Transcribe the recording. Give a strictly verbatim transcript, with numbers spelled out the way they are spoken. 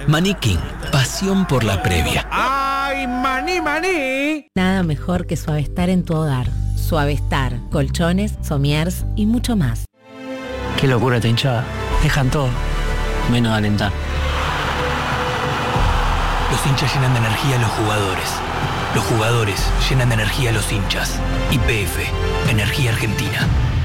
Maní King, pasión por la previa. ¡Ay, maní, maní! Nada mejor que Suavestar en tu hogar. Suavestar, colchones, somiers y mucho más. Qué locura esta hinchada. Dejan todo, menos alentar. Los hinchas llenan de energía a los jugadores. Los jugadores llenan de energía a los hinchas. Y P F, Energía Argentina.